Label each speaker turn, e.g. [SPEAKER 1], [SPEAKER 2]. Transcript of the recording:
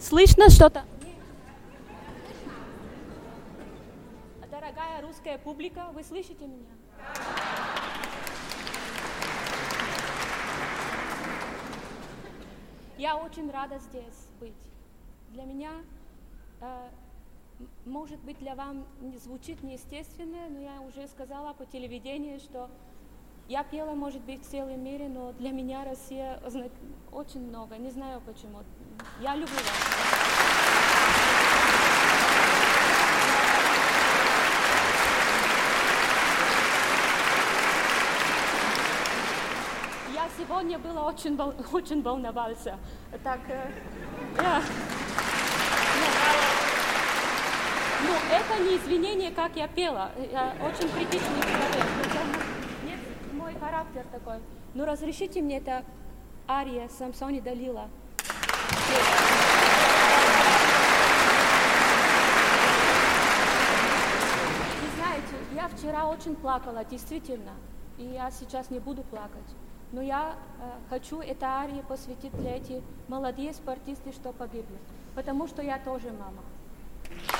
[SPEAKER 1] Слышно что-то? Дорогая русская публика, вы слышите меня? Я очень рада здесь быть. Для меня, может быть, для вас звучит неестественно, но я уже сказала по телевидению, что я пела, может быть, в целом мире, но для меня Россия очень много, не знаю почему. Я люблю вас. Я сегодня была очень волновался. Так, ну, это не извинение, как я пела. Я очень критичный человек. Нет, мой характер такой. Ну, разрешите мне это ария Самсон и Далила. Вы знаете, я вчера очень плакала, действительно. И я сейчас не буду плакать. Но я хочу это арию посвятить для этих молодых спортистов, что погибли. Потому что я тоже мама.